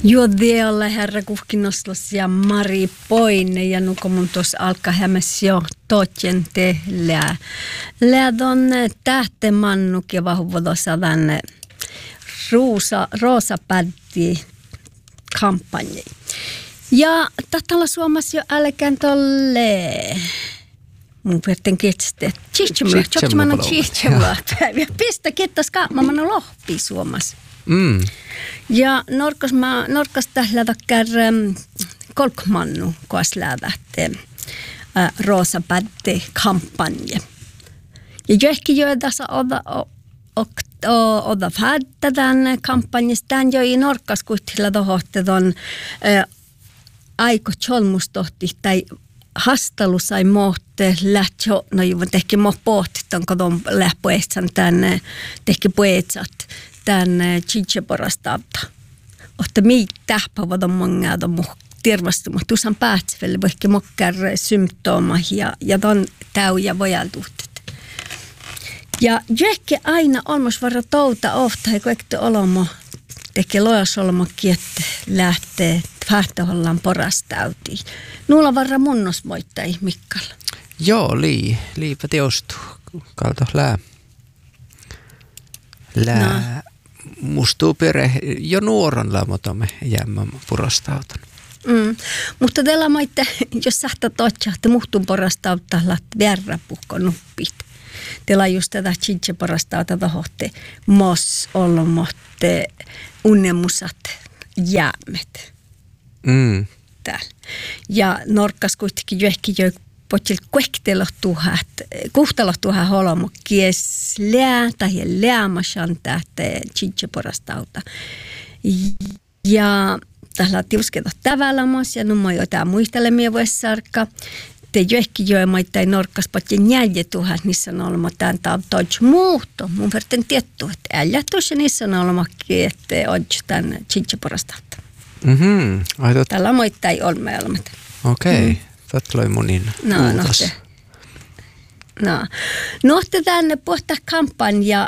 Juodiolla herra kuhkinoslos ja Mari Poine ja nuko mun tuossa alkaa hämäs jo totjen tehdä. Lähdon tähtemannuk ja vahuvodossa tänne Roosa Pätti kampanje. Ja tahtalla suomassa jo älkään tolle. Mun verten kitste. Chichimalla. Pistä kittas kaapmamana lohpi suomassa. Ja norkas tällä takkar kolkmannu koas lähdätte Roosa Pätti kampanje. Ja johonkin joidassa oda fädtä tämän kampanjasta. Tämän joi norkas kuitenkin tohotte ton aiko tjolmustohti tai hastalu sai mohte lähtsö, no juuri tehkin mo pohtit, onko ton lähpoetsan tänne tehki poetsat tänne Chicheporastauta. Ohta mii tähpävät on mongaa mun tervastuma. Tuossa päätsevelle voikin mokkar symptooma ja ton täyjä vojaltuhtet. Ja johonkin aina olmos varra touta ofta, eikö ekte olomo tekee lojasolmokin, että lähtee fähtähollaan porastautiin. Nuulla varra munnos moittai Mikkalla. Joo, liipä teostuu. Kalto lää. Mustuu pere jo nuoron lamotamme jäämään porastautan. Mutta teillä maitte, jos sähtä totsahti muhtun porastauta, läht värräpuhko nuppit. Teillä just tätä chiche porastauta tohotte mos olmotte unnemusat jäämet. Täällä. Ja norkas kuitenkin johonkin jo potsil kuhtalohtuuhan holomo kies läätä ja läämasan tähte chiche porastauta. Ja tällä tiusketa tävälämos ja nummo jotain muistelemia vuosisarkka. Te johonkin jo maittain norkas potsil njäljetuhat, niissä on olema tämän tauttoits muutto. Mun verran tietty, että äljätuus niissä on olemakin, että odj tämän chiche porastauta. Tällä moittain olmeelmat. Okei, tattloi monin uutas. No, tänne pohtaa kampanja,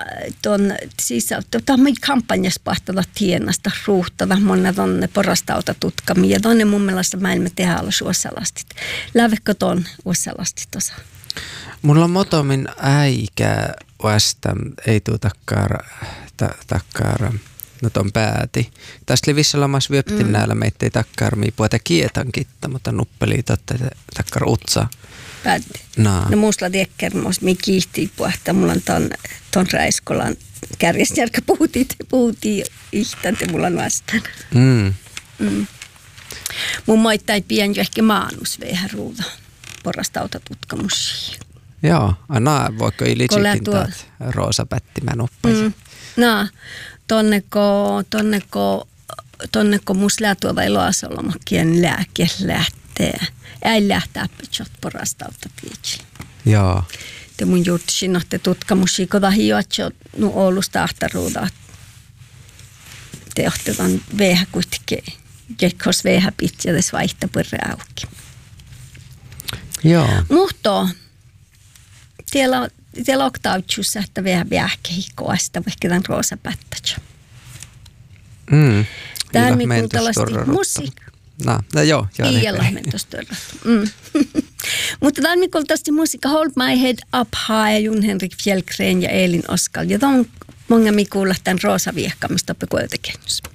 kampanjas pahtata tienasta ruuhtada monna tonne porastauta tutkami. Ja tonne mun mielestä mä emme tehdä olla suosalastit. Lävekö ton uosalastit osa? Mulla on motomin äikä vasta, ei tuu takkara. No ton pääti. Tästä livissä lamas vyöptin näillä meitä ei takkarmii puhuta kietan kitta, mutta nuppeli totta takkar utsa. Päätti. No muusla tiekkermos, mi kiihtii puhta. Mulla on ton räiskolan kärjestä, järkä puhutiin ihtäntä mulla on vastaan. Mun maittai pien jo ehkä maanus vähän ruuta porastauta tutkamusia. Joo, voiko ilitsekin taat Roosa Pätti mä nuppaisin. Tonneko mus lähtua vai loasolomakien lääke lähtee. Ei lähtää pitsot porastauta piitsille. Joo. Te mun juurtisin ohte tutkamusia, kun tahijoatso Oulusta ahtaruuda. Te ohtetaan vähän kuitenkin, jekkos vähän pitsi ja tässä vaihtaa purre auki. Joo. Mutta Teillä oktautsussa, että vähän vähkehikkoa sitä vaikka tämän Roosa Pättätsä. Tämä on niin tällaista musiikkaa. No joo. Ei ole mentostörra. Mutta tämä on niin tällaista musiikkaa. Hold My Head Up High, Jon Henrik Fjällgren ja Elin Oskal. Ja tämä on monga mi kuulla tämän Roosa viehkamista, kun jotenkin.